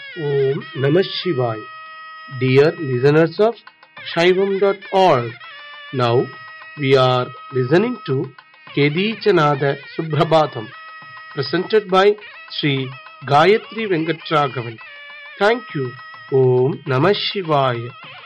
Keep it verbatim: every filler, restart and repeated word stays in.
Om Namah Shivaya. Dear listeners of Shaivam dot org, now we are listening to Kedichanada Subhrabhatam, presented by Sri Gayatri Venkatragavan. Thank you. Om Namah Shivaya.